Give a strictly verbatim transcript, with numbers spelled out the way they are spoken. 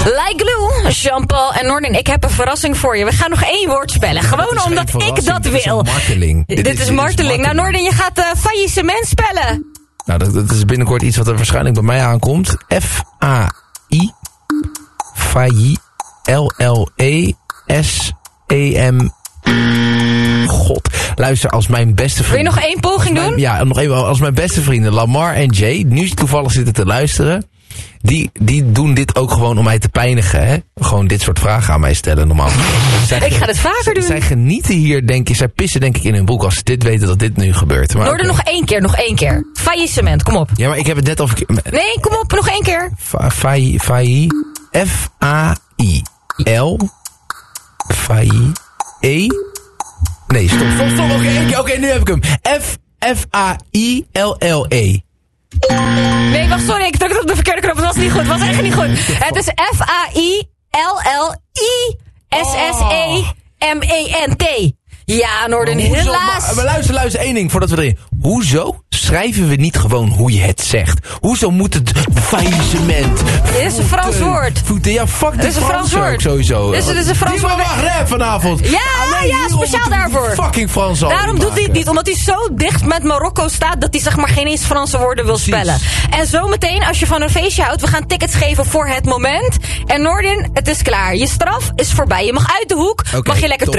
Like glue, Jean-Paul en Nordin, ik heb een verrassing voor je. We gaan nog één woord spellen. Gewoon omdat ik dat wil. Dit is marteling. Dit, dit is, is marteling. Nou Nordin, je gaat uh, faillissement spellen. Nou, dat, dat is binnenkort iets wat er waarschijnlijk bij mij aankomt. F A I Failli L L E S E M God. Luister, als mijn beste vrienden... Wil je nog één poging mijn, doen? Ja, nog even. Als mijn beste vrienden Lamar en Jay nu toevallig zitten te luisteren... Die, die doen dit ook gewoon om mij te pijnigen, hè? Gewoon dit soort vragen aan mij stellen normaal. Zij, ik ga het vaker doen. Zij genieten hier, denk ik. Zij pissen denk ik in hun broek als ze dit weten dat dit nu gebeurt. Maar Noorden, okay. nog één keer, nog één keer. Faillissement, kom op. Ja, maar ik heb het net over... Nee, kom op, nog één keer. Failli, failli, F A I L, failli, E... Nee, stop, stop, stop. Oké, okay, oké, okay, nu heb ik hem. F, F A I L L E. Nee, wacht, sorry, ik drukte op de verkeerde knop. Het was niet goed, het was echt niet goed. Het is F A I L L I S S E M E N T. Ja, Nordin, helaas. Maar, maar luister, luister, één ding voordat we erin... Hoezo schrijven we niet gewoon hoe je het zegt? Hoezo moet het faillissement... Dit is een Frans woord. Voeten, ja, fuck dit is een Frans woord. Sowieso. Dit is, dit is een Frans woord. Die mag vanavond. Ja, Alleen ja, speciaal daarvoor. Fucking Frans. Daarom doet hij het niet, omdat hij zo dicht met Marokko staat... dat hij zeg maar geen eens Franse woorden wil Precies. spellen. En zometeen, als je van een feestje houdt... we gaan tickets geven voor het moment. En Nordin, het is klaar. Je straf is voorbij. Je mag uit de hoek, okay, mag je lekker top. terug.